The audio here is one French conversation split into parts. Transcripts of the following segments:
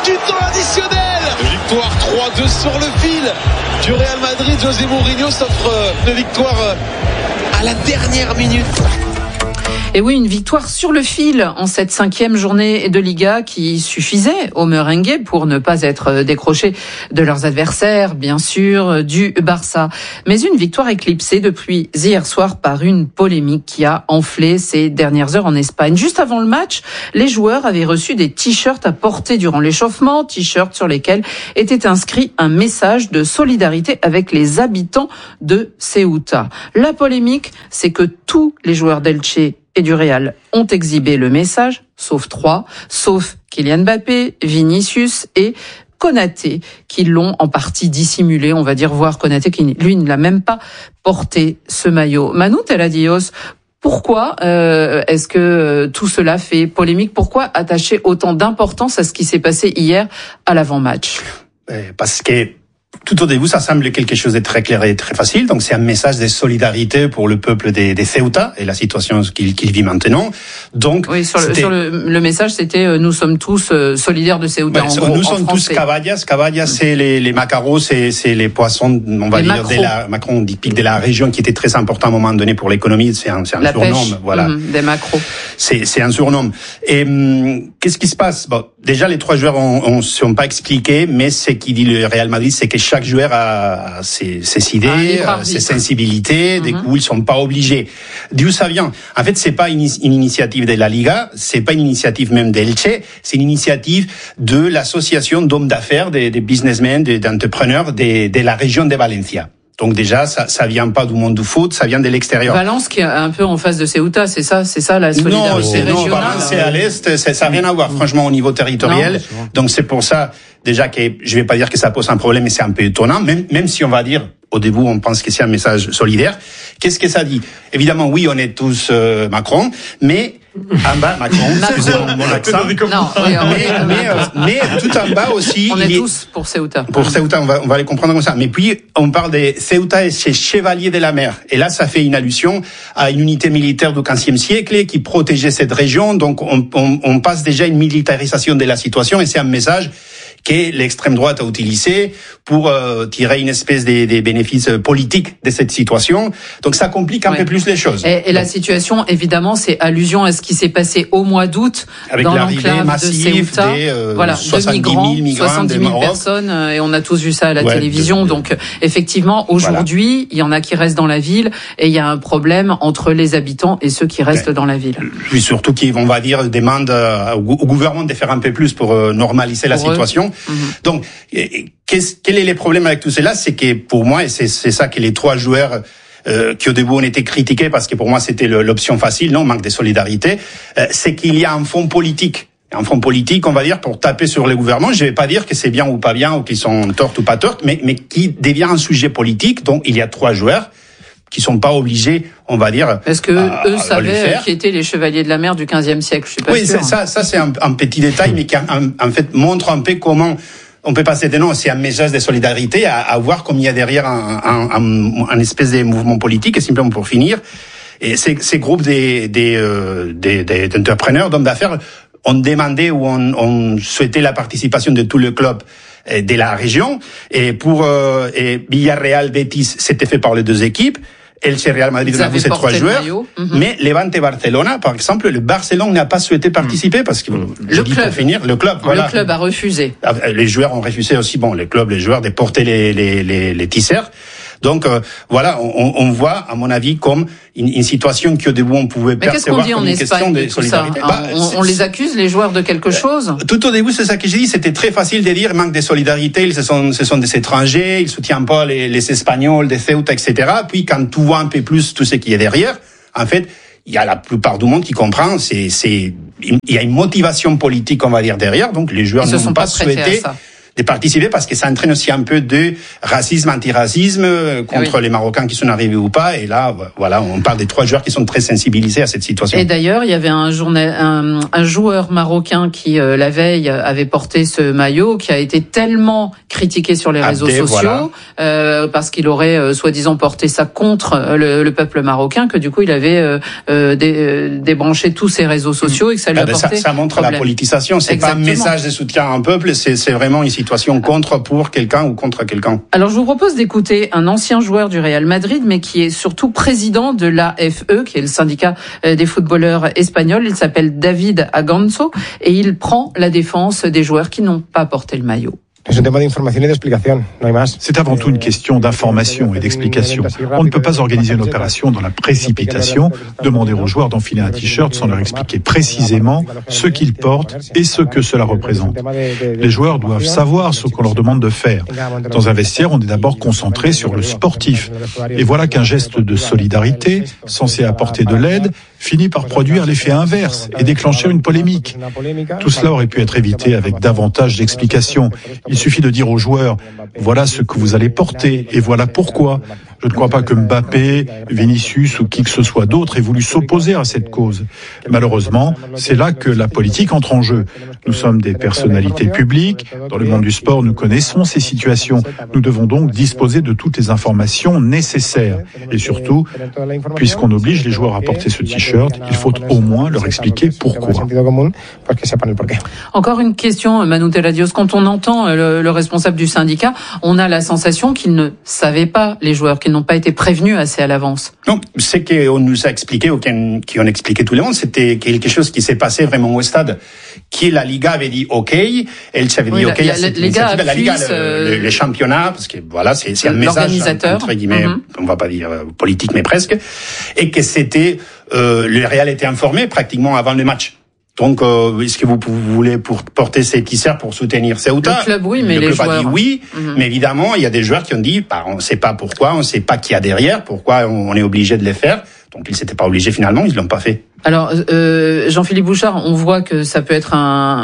du temps additionnel. Victoire 3-2 sur le fil du Real Madrid. José Mourinho s'offre une victoire à la dernière minute. Et oui, une victoire sur le fil en cette 5e journée de Liga qui suffisait aux merengues pour ne pas être décrochés de leurs adversaires, bien sûr, du Barça. Mais une victoire éclipsée depuis hier soir par une polémique qui a enflé ces dernières heures en Espagne. Juste avant le match, les joueurs avaient reçu des t-shirts à porter durant l'échauffement, t-shirts sur lesquels était inscrit un message de solidarité avec les habitants de Ceuta. La polémique, c'est que tous les joueurs d'Elche et du Real ont exhibé le message, sauf 3, sauf Kylian Mbappé, Vinicius et Konaté, qui l'ont en partie dissimulé, on va dire, voire Konaté qui, lui, ne l'a même pas porté, ce maillot. Manu Teladios, pourquoi est-ce que tout cela fait polémique? Pourquoi attacher autant d'importance à ce qui s'est passé hier à l'avant-match? Parce que tout au début, ça semble quelque chose de très clair et très facile. Donc, c'est un message de solidarité pour le peuple des Ceuta et la situation qu'il vit maintenant. Donc, oui, sur le message, c'était nous sommes tous solidaires de Ceuta. En gros, nous sommes tous caballas. Caballas, c'est les macaros, c'est les poissons, on va dire, macron typique de la région qui était très important à un moment donné pour l'économie. C'est un surnom, pêche, voilà. Des macros. C'est un surnom. Et qu'est-ce qui se passe? Bon, déjà, les 3 joueurs ne sont pas expliqués, mais ce qu'il dit le Real Madrid, c'est que chaque joueur a ses idées, ses sensibilités. Du coup, ils sont pas obligés. D'où ça vient? En fait, c'est pas une initiative de la Liga, c'est pas une initiative même d'Elche, c'est une initiative de l'association d'hommes d'affaires, des businessmen, d'entrepreneurs de la région de Valencia. Donc déjà, ça vient pas du monde du foot, ça vient de l'extérieur. Valence qui est un peu en face de Ceuta, c'est ça la solidarité régionale. Non, Valence c'est à l'est, ça n'a rien à voir franchement au niveau territorial. Non. Donc c'est pour ça déjà que je vais pas dire que ça pose un problème, mais c'est un peu étonnant, même si on va dire au début on pense que c'est un message solidaire. Qu'est-ce que ça dit? Évidemment, oui, on est tous Macron, mais en bas, Macron, excusez-moi mon accent. Mais tout en bas aussi. On est tous pour Ceuta. Pour Ceuta, on va les comprendre comme ça. Mais puis, on parle de Ceuta et ses chevaliers de la mer. Et là, ça fait une allusion à une unité militaire du XVe siècle qui protégeait cette région. Donc, on passe déjà à une militarisation de la situation et c'est un message que l'extrême droite a utilisé pour tirer une espèce de bénéfices politiques de cette situation. Donc ça complique un peu plus les choses. Et la situation, évidemment, c'est allusion à ce qui s'est passé au mois d'août dans l'enclave de Ceuta. Voilà, 70 000 personnes, et on a tous vu ça à la télévision. Donc effectivement, aujourd'hui, il y en a qui restent dans la ville et il y a un problème entre les habitants et ceux qui restent dans la ville. Puis surtout qui, on va dire, demandent au gouvernement de faire un peu plus pour normaliser la situation. Donc, quel est le problème avec tout cela? C'est que pour moi, et c'est ça que les 3 joueurs qui au début ont été critiqués parce que pour moi c'était l'option facile, non, manque de solidarité, c'est qu'il y a un fond politique. Un front politique, on va dire, pour taper sur les gouvernements. Je vais pas dire que c'est bien ou pas bien, ou qu'ils sont tortes ou pas tortes, mais qui devient un sujet politique. Donc, il y a 3 joueurs qui sont pas obligés, on va dire. Est-ce que eux savaient qui étaient les chevaliers de la mer du XVe siècle? Je suis pas sûr. Oui, ça c'est un petit détail, mais qui en fait montre un peu comment on peut passer de non, c'est un message de solidarité à voir comme il y a derrière un espèce de mouvement politique. Et simplement pour finir, et ces groupes d'entrepreneurs, d'hommes d'affaires ont demandé ou on souhaitait la participation de tout le club de la région. Et pour Villarreal, Betis, c'était fait par les 2 équipes. Elche, Real Madrid, on a vu ces 3 joueurs. Mais Levante et Barcelone, par exemple, le Barcelone n'a pas souhaité participer parce que, le club a refusé. Les joueurs ont refusé aussi, les joueurs de porter les t-shirts. Donc voilà, on voit, à mon avis, comme une situation qu'au début on pouvait percevoir comme une question de solidarité. On les accuse, les joueurs, de quelque chose. Tout au début, c'est ça que j'ai dit. C'était très facile de dire manque de solidarité. Ce sont des étrangers, ils soutiennent pas les Espagnols, des Ceuta, etc. Puis quand tu vois un peu plus tout ce qu'il y a derrière, en fait, il y a la plupart du monde qui comprend. Il y a une motivation politique, on va dire, derrière. Donc les joueurs n'ont pas souhaité de participer parce que ça entraîne aussi un peu de racisme, antiracisme contre les Marocains qui sont arrivés ou pas. Et là, voilà, on parle des 3 joueurs qui sont très sensibilisés à cette situation. Et d'ailleurs, il y avait un joueur marocain qui, la veille, avait porté ce maillot, qui a été tellement critiqué sur les réseaux sociaux, parce qu'il aurait soi-disant porté ça contre le peuple marocain, que du coup, il avait débranché tous ses réseaux sociaux et que ça lui a porté ça montre problème. La politisation. C'est pas un message de soutien à un peuple, c'est vraiment une situation pour quelqu'un ou contre quelqu'un. Alors, je vous propose d'écouter un ancien joueur du Real Madrid, mais qui est surtout président de l'AFE, qui est le syndicat des footballeurs espagnols. Il s'appelle David Aganzo et il prend la défense des joueurs qui n'ont pas porté le maillot. C'est avant tout une question d'information et d'explication. On ne peut pas organiser une opération dans la précipitation, demander aux joueurs d'enfiler un t-shirt sans leur expliquer précisément ce qu'ils portent et ce que cela représente. Les joueurs doivent savoir ce qu'on leur demande de faire. Dans un vestiaire, on est d'abord concentré sur le sportif. Et voilà qu'un geste de solidarité, censé apporter de l'aide, finit par produire l'effet inverse et déclencher une polémique. Tout cela aurait pu être évité avec davantage d'explications. Il suffit de dire aux joueurs, voilà ce que vous allez porter et voilà pourquoi. Je ne crois pas que Mbappé, Vinicius ou qui que ce soit d'autre ait voulu s'opposer à cette cause. Malheureusement, c'est là que la politique entre en jeu. Nous sommes des personnalités publiques. Dans le monde du sport, nous connaissons ces situations. Nous devons donc disposer de toutes les informations nécessaires. Et surtout, puisqu'on oblige les joueurs à porter ce t-shirt, il faut au moins leur expliquer pourquoi. Encore une question, Manu Teladios. Quand on entend le responsable du syndicat, on a la sensation qu'il ne savait pas, les joueurs, qu'ils n'ont pas été prévenus assez à l'avance. Non, ce qu'on nous a expliqué, ou qui ont expliqué tout le monde, c'était quelque chose qui s'est passé vraiment au stade, qui la Liga avait dit OK, elle s'avait dit OK, la Liga, le championnat, parce que voilà, c'est un message entre guillemets, on va pas dire politique, mais presque, et que c'était le Real était informé pratiquement avant le match. Donc, est-ce que vous voulez porter ces t-shirts pour soutenir Ceuta? Le club, oui, mais les joueurs. Le club a dit oui, mais évidemment, il y a des joueurs qui ont dit, on ne sait pas pourquoi, on ne sait pas qui y a derrière, pourquoi on est obligé de les faire. Donc, ils s'étaient pas obligés finalement, ils l'ont pas fait. Alors, Jean-Philippe Bouchard, on voit que ça peut être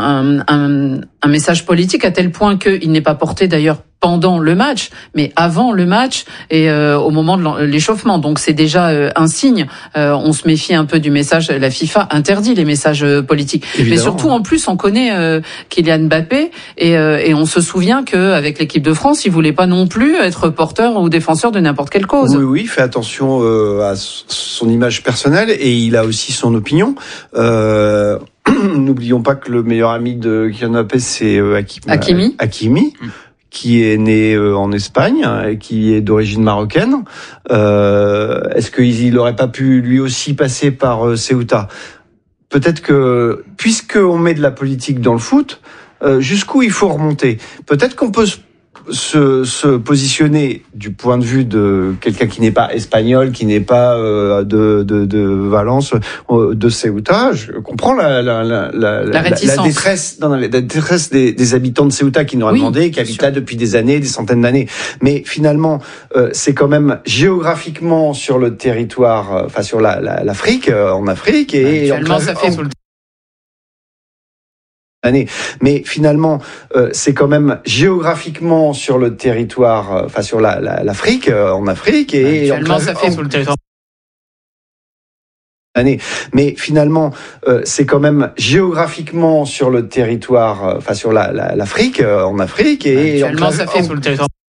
un message politique à tel point qu'il n'est pas porté d'ailleurs pendant le match, mais avant le match et au moment de l'échauffement. Donc c'est déjà un signe. On se méfie un peu du message. La FIFA interdit les messages politiques. Évidemment. Mais surtout, en plus, on connaît Kylian Mbappé et on se souvient qu'avec l'équipe de France, il voulait pas non plus être porteur ou défenseur de n'importe quelle cause. Oui, il fait attention à son image personnelle et il a aussi son opinion. N'oublions pas que le meilleur ami de Kylian Mbappé, c'est Hakimi. Qui est né en Espagne et qui est d'origine marocaine. Est-ce qu'il n'aurait pas pu lui aussi passer par Ceuta? Peut-être que, puisqu'on met de la politique dans le foot, jusqu'où il faut remonter? Peut-être qu'on peut se positionner du point de vue de quelqu'un qui n'est pas espagnol, qui n'est pas de Valence, de Ceuta. Je comprends la détresse, la détresse des habitants de Ceuta qui nous ont demandé, qui habitent là depuis des années, des centaines d'années. Mais finalement, c'est quand même géographiquement sur le territoire, enfin sur l'Afrique, en Afrique, et actuellement ça fait sous le mais finalement, c'est quand même géographiquement sur le territoire, enfin sur l'Afrique, en Afrique, et actuellement ça fait sous le territoire. Mais finalement, c'est quand même géographiquement sur le territoire, enfin sur l'Afrique, en Afrique, et actuellement ça fait sous le territoire.